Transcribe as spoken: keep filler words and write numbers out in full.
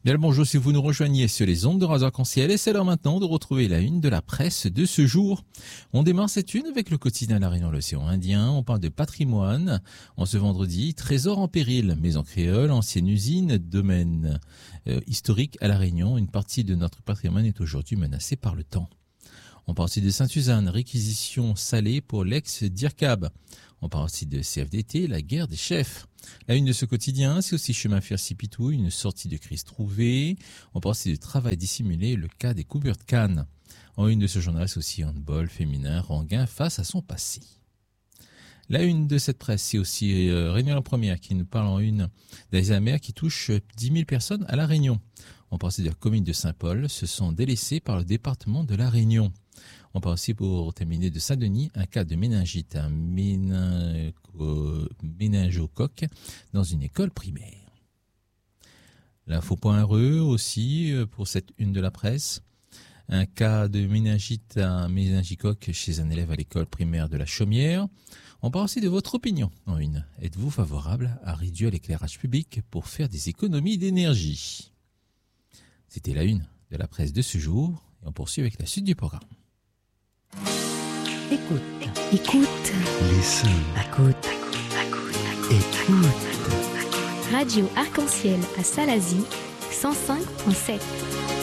Bien le bonjour si vous nous rejoignez sur les ondes de Radio Arc-en-Ciel et c'est l'heure maintenant de retrouver la une de la presse de ce jour. On démarre cette une avec le quotidien La Réunion, l'océan Indien. On parle de patrimoine. En ce vendredi, trésor en péril, maison créole, ancienne usine, domaine euh, historique à La Réunion. Une partie de notre patrimoine est aujourd'hui menacée par le temps. On parle aussi de Sainte-Suzanne, réquisition salée pour l'ex-D I R C A B. On parle aussi de C F D T, la guerre des chefs. La une de ce quotidien, c'est aussi chemin Fer-Sipitou, une sortie de crise trouvée. On parle aussi de travail dissimulé, le cas des coupures de canne. En une de ce journal, c'est aussi handball féminin, Ranguin face à son passé. La une de cette presse, c'est aussi euh, Réunion la première qui nous parle en une des amers qui touchent dix mille personnes à La Réunion. On parle aussi de la commune de Saint-Paul, se sont délaissés par le département de La Réunion. On parle aussi pour terminer de Saint-Denis, un cas de méningite, un méningocoque dans une école primaire. L'info.re aussi pour cette une de la presse. Un cas de méningite, un méningocoque chez un élève à l'école primaire de la Chaumière. On parle aussi de votre opinion en une. Êtes-vous favorable à réduire l'éclairage public pour faire des économies d'énergie? C'était la une de la presse de ce jour et on poursuit avec la suite du programme. Écoute, écoute, listen, écoute, écoute. Radio Arc-en-Ciel à Salazie, cent cinq virgule sept.